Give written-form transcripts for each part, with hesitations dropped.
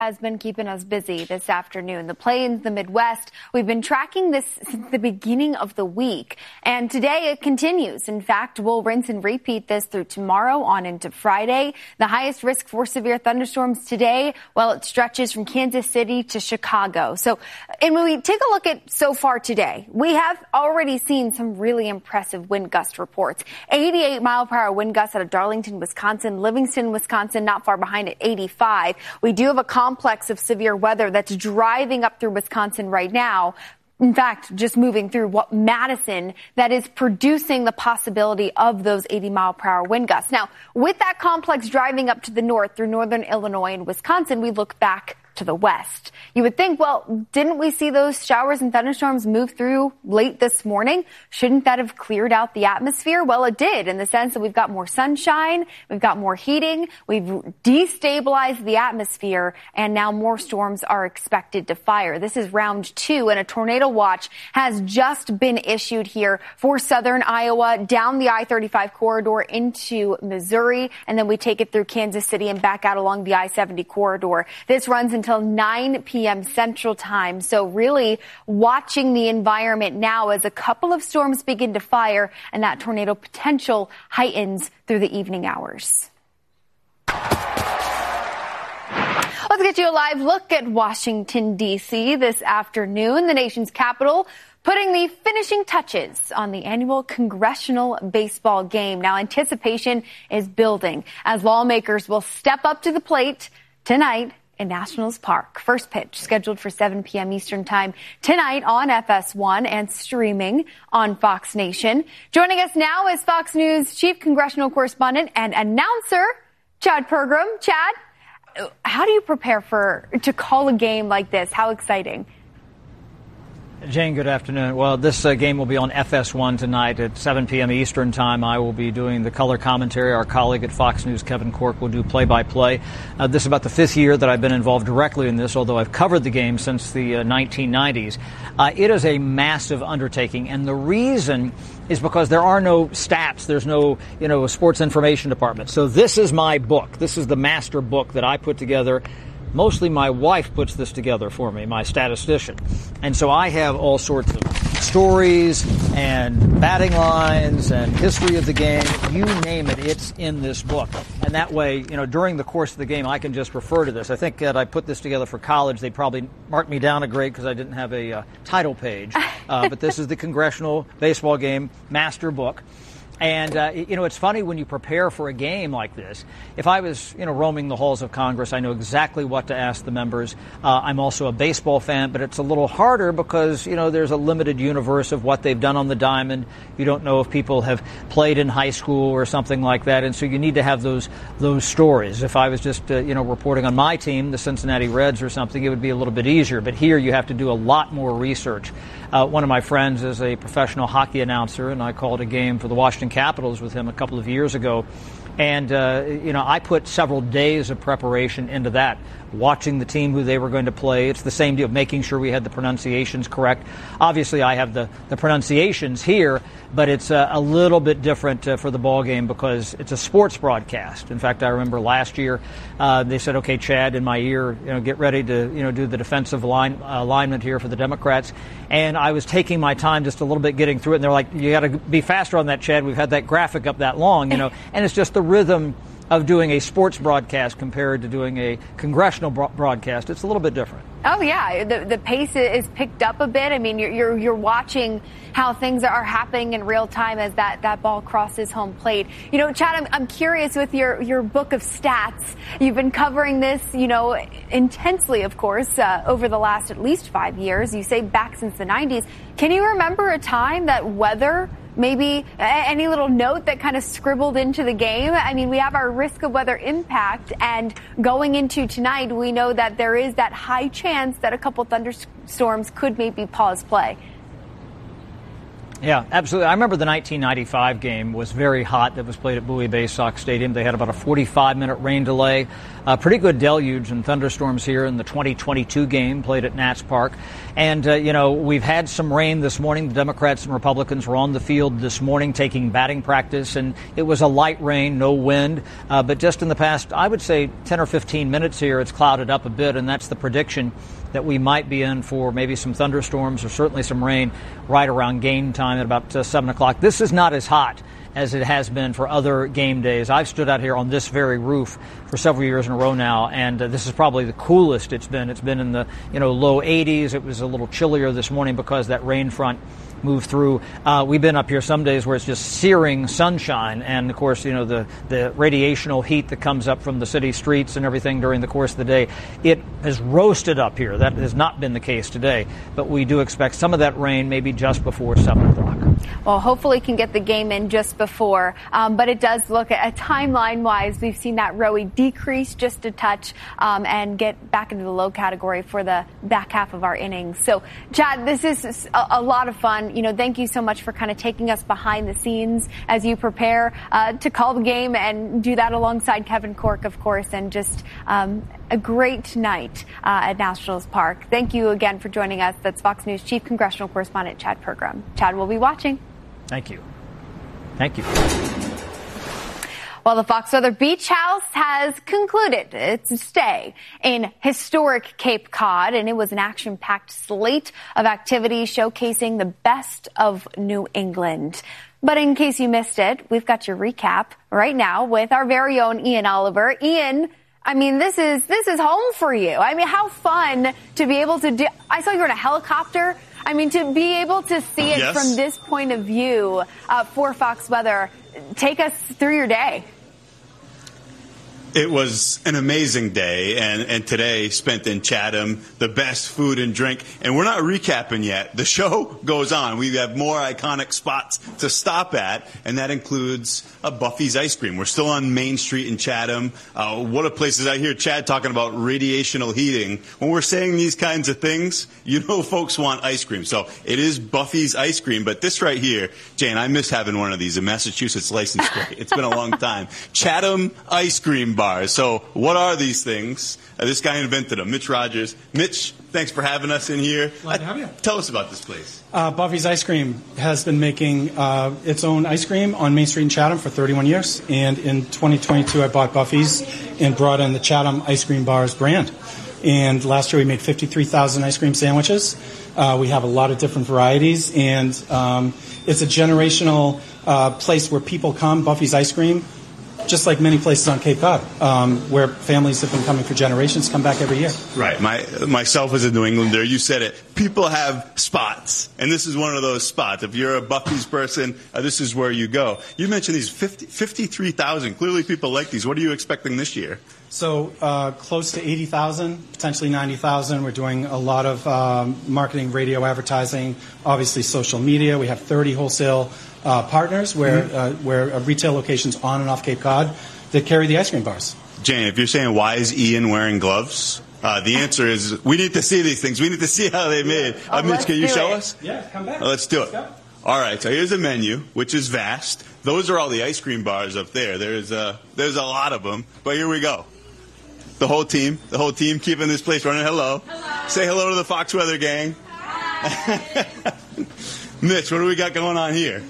Has been keeping us busy this afternoon. The plains, the Midwest, we've been tracking this since the beginning of the week. And today it continues. In fact, we'll rinse and repeat this through tomorrow on into Friday. The highest risk for severe thunderstorms today, well, it stretches from Kansas City to Chicago. So, and when we take a look at so far today, we have already seen some really impressive wind gust reports. 88-mile-per-hour wind gusts out of Darlington, Wisconsin, Livingston, Wisconsin, not far behind at 85. We do have a complex of severe weather that's driving up through Wisconsin right now. In fact, just moving through Madison, that is producing the possibility of those 80-mile-per-hour wind gusts. Now, with that complex driving up to the north through northern Illinois and Wisconsin, we look back to the west. You would think, well, didn't we see those showers and thunderstorms move through late this morning? Shouldn't that have cleared out the atmosphere? Well, it did, in the sense that we've got more sunshine, we've got more heating, we've destabilized the atmosphere, and now more storms are expected to fire. This is round 2, and a tornado watch has just been issued here for southern Iowa, down the I-35 corridor into Missouri, and then we take it through Kansas City and back out along the I-70 corridor. This runs until 9 p.m. Central Time. So really watching the environment now as a couple of storms begin to fire and that tornado potential heightens through the evening hours. Let's get you a live look at Washington, D.C. this afternoon, the nation's capital, putting the finishing touches on the annual congressional baseball game. Now, anticipation is building as lawmakers will step up to the plate tonight in Nationals Park. First pitch scheduled for 7 p.m. Eastern Time tonight on FS1 and streaming on Fox Nation. Joining us now is Fox News chief congressional correspondent and announcer Chad Pergram. Chad, how do you prepare to call a game like this? How exciting. Jane, good afternoon. Well, this game will be on FS1 tonight at 7 p.m. Eastern Time. I will be doing the color commentary. Our colleague at Fox News, Kevin Corke, will do play-by-play. This is about the 5th year that I've been involved directly in this, although I've covered the game since the 1990s. It is a massive undertaking, and the reason is because there are no stats. There's no, sports information department. So this is my book. This is the master book that I put together. Mostly my wife puts this together for me, my statistician. And so I have all sorts of stories and batting lines and history of the game. You name it, it's in this book. And that way, during the course of the game, I can just refer to this. I think that I put this together for college. They probably marked me down a grade because I didn't have a title page. But this is the Congressional Baseball Game Master Book. And, it's funny when you prepare for a game like this. If I was, roaming the halls of Congress, I know exactly what to ask the members. I'm also a baseball fan, but it's a little harder because, there's a limited universe of what they've done on the diamond. You don't know if people have played in high school or something like that. And so you need to have those stories. If I was just, reporting on my team, the Cincinnati Reds or something, it would be a little bit easier. But here you have to do a lot more research. One of my friends is a professional hockey announcer, and I called a game for the Washington Capitals with him a couple of years ago. And, I put several days of preparation into that, watching the team who they were going to play. It's the same deal, making sure we had the pronunciations correct. Obviously, I have the pronunciations here, but it's a little bit different for the ball game because it's a sports broadcast. In fact, I remember last year they said, okay, Chad, in my ear, get ready to, do the defensive alignment here for the Democrats. And I was taking my time just a little bit getting through it. And they're like, you got to be faster on that, Chad. We've had that graphic up that long, and it's just the rhythm of doing a sports broadcast compared to doing a congressional broadcast. It's a little bit different. Oh, yeah. The pace is picked up a bit. I mean, you're watching how things are happening in real time as that ball crosses home plate. Chad, I'm curious with your book of stats. You've been covering this, intensely, of course, over the last at least 5 years. You say back since the 90s. Can you remember a time that weather, maybe any little note that kind of scribbled into the game? I mean, we have our risk of weather impact, and going into tonight, we know that there is that high chance that a couple thunderstorms could maybe pause play. Yeah, absolutely. I remember the 1995 game was very hot that was played at Bowie Bay Sox Stadium. They had about a 45-minute rain delay. Pretty good deluge and thunderstorms here in the 2022 game played at Nats Park. And, we've had some rain this morning. The Democrats and Republicans were on the field this morning taking batting practice, and it was a light rain, no wind. But just in the past, I would say 10 or 15 minutes here, it's clouded up a bit, and that's the prediction that we might be in for maybe some thunderstorms or certainly some rain right around game time at about 7 o'clock. This is not as hot as it has been for other game days. I've stood out here on this very roof for several years in a row now, and this is probably the coolest it's been. It's been in the low 80s. It was a little chillier this morning because that rain front moved through. We've been up here some days where it's just searing sunshine, and of course, the radiational heat that comes up from the city streets and everything during the course of the day, it has roasted up here. That has not been the case today, but we do expect some of that rain maybe just before 7 o'clock. Well, hopefully can get the game in just before, but it does look at timeline-wise, we've seen that Rowie decrease just a touch and get back into the low category for the back half of our innings. So, Chad, this is a lot of fun. Thank you so much for kind of taking us behind the scenes as you prepare to call the game and do that alongside Kevin Corke, of course, and just a great night at Nationals Park. Thank you again for joining us. That's Fox News Chief Congressional Correspondent Chad Pergram. Chad will be watching. Thank you. Thank you. Well, the Fox Weather Beach House has concluded its stay in historic Cape Cod, and it was an action-packed slate of activities showcasing the best of New England. But in case you missed it, we've got your recap right now with our very own Ian Oliver. Ian, this is home for you. How fun to be able to do. I saw you were in a helicopter. To be able to see it from this point of view for Fox Weather. Take us through your day. It was an amazing day, and today spent in Chatham, the best food and drink. And we're not recapping yet. The show goes on. We have more iconic spots to stop at, and that includes Buffy's Ice Cream. We're still on Main Street in Chatham. What a place is I hear Chad talking about radiational heating. When we're saying these kinds of things, folks want ice cream. So it is Buffy's Ice Cream. But this right here, Jane, I miss having one of these, a Massachusetts license plate. It's been a long time. Chatham Ice Cream Bars. So what are these things? This guy invented them, Mitch Rogers. Mitch, thanks for having us in here. Glad to have you. Tell us about this place. Buffy's Ice Cream has been making its own ice cream on Main Street in Chatham for 31 years. And in 2022, I bought Buffy's and brought in the Chatham Ice Cream Bars brand. And last year, we made 53,000 ice cream sandwiches. We have a lot of different varieties. And it's a generational place where people come, Buffy's Ice Cream, just like many places on Cape Cod, where families have been coming for generations, come back every year. Right. Myself as a New Englander, you said it. People have spots, and this is one of those spots. If you're a Buffy's person, this is where you go. You mentioned these 53,000. Clearly people like these. What are you expecting this year? So close to 80,000, potentially 90,000. We're doing a lot of marketing, radio advertising, obviously social media. We have 30 wholesale partners where retail locations on and off Cape Cod that carry the ice cream bars. Jane, if you're saying, why is Ian wearing gloves? The answer is we need to see these things. We need to see how they're made. Mitch, can you show us? Yeah, come back. Let's do it. All right, so here's a menu, which is vast. Those are all the ice cream bars up there. There's a lot of them, but here we go. The whole team keeping this place running. Hello. Hello. Say hello to the Fox Weather gang. Hi. Mitch, what do we got going on here?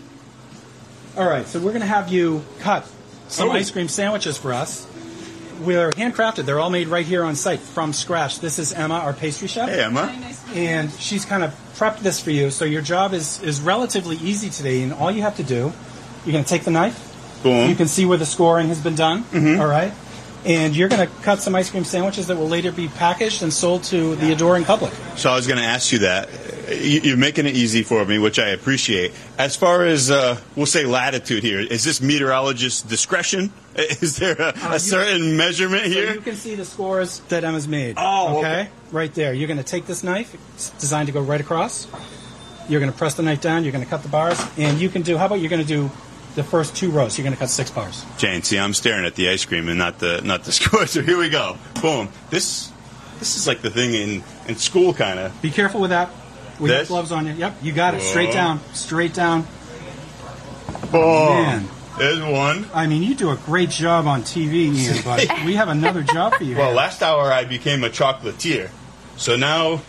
All right, so we're going to have you cut some ice cream sandwiches for us. We're handcrafted. They're all made right here on site from scratch. This is Emma, our pastry chef. Hey, Emma. And she's kind of prepped this for you. So your job is relatively easy today. And all you have to do, you're going to take the knife. Boom. You can see where the scoring has been done. Mm-hmm. All right. And you're going to cut some ice cream sandwiches that will later be packaged and sold to the adoring public. So I was going to ask you that. You're making it easy for me, which I appreciate. As far as, we'll say, latitude here, is this meteorologist's discretion? Is there a certain measurement here? So you can see the scores that Emma's made. Oh, okay. Right there. You're going to take this knife. It's designed to go right across. You're going to press the knife down. You're going to cut the bars. And you can do, how about you're going to do the first 2 rows? You're going to cut 6 bars. Jane, see, I'm staring at the ice cream and not the score. So here we go. Boom. This is like the thing in school, kind of. Be careful with that. We have gloves on you. Yep, you got it. Straight down. Straight down. Oh, Man. There's one. I mean, you do a great job on TV, Ian, but we have another job for you. Well, last hour I became a chocolatier. So now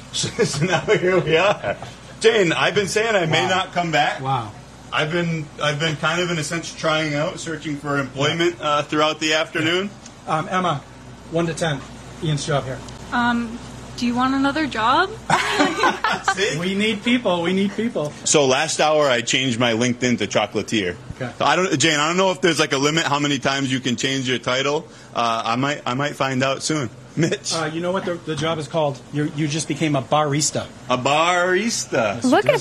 here we are. Jane, I've been saying I may not come back. Wow. I've been kind of in a sense trying out, searching for employment throughout the afternoon. Emma, 1 to 10. Ian's job here. Do you want another job? See? We need people. We need people. So last hour I changed my LinkedIn to chocolatier. Okay. Jane, I don't know if there's like a limit how many times you can change your title. I might find out soon. Mitch. You know what the job is called? You just became a barista. A barista. Look at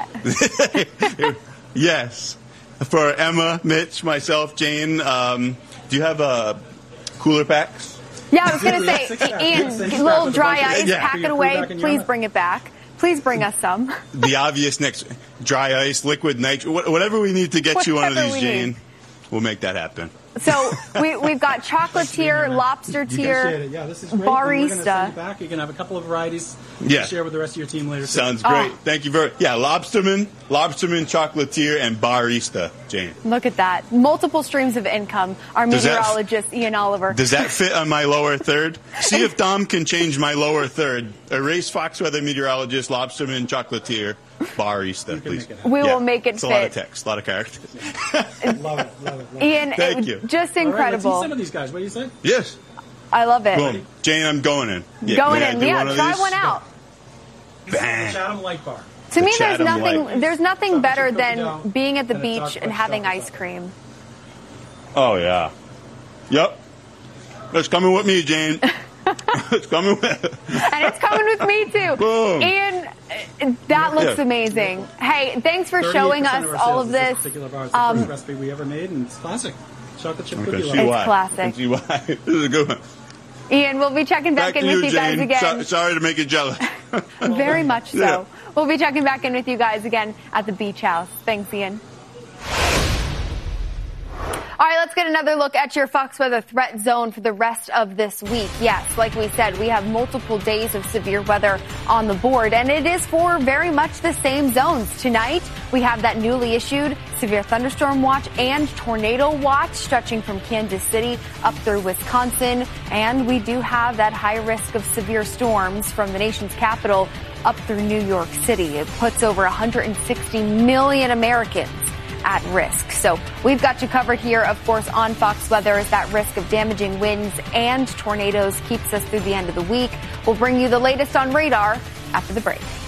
that. Yes. For Emma, Mitch, myself, Jane, do you have cooler packs? Yeah, I was going to say, Ian, little dry ice, pack it away. Please bring it back. Please bring us some. The obvious next, dry ice, liquid nitrogen, whatever we need to get you one of these, Jane, we'll make that happen. So we've got chocolatier, lobster tier, yeah, this is great. barista. We're going to send you back. You can have a couple of varieties to share with the rest of your team later. Sounds great. Thank you very much. Yeah, lobsterman, chocolatier, and barista, Jane. Look at that. Multiple streams of income. Our meteorologist, Ian Oliver. Does that fit on my lower third? See if Dom can change my lower third. Erase Fox Weather meteorologist, lobsterman, chocolatier, barista, please. We will make it fit. It's a lot of text, a lot of characters. Love it. Ian, thank you. Just incredible. All right, let's see some of these guys. What do you say? Yes. I love it. Boom. Jane, I'm going in. Going in. Yeah, try one out. Bang. Chatham Light Bar. To me, Chatham there's nothing better than dough, being at the and a beach dark and white having chocolate ice cream. Oh, yeah. Yep. It's coming with me, Jane. It's coming with And it's coming with me, too. Boom. Ian, that looks amazing. Hey, thanks for showing us all of this. Particular bar. It's the first recipe we ever made, and it's classic. Chocolate chip cookie. It's classic. See why. This is a good one. Ian, we'll be checking back in with you guys Jane. again. Sorry to make you jealous. Very much so. Yeah. We'll be checking back in with you guys again at the beach house. Thanks, Ian. All right, let's get another look at your Fox Weather threat zone for the rest of this week. Yes, like we said, we have multiple days of severe weather on the board, and it is for very much the same zones. Tonight, we have that newly issued severe thunderstorm watch and tornado watch stretching from Kansas City up through Wisconsin, and we do have that high risk of severe storms from the nation's capital up through New York City. It puts over 160 million Americans at risk. So we've got you covered here, of course, on Fox Weather as that risk of damaging winds and tornadoes keeps us through the end of the week. We'll bring you the latest on radar after the break.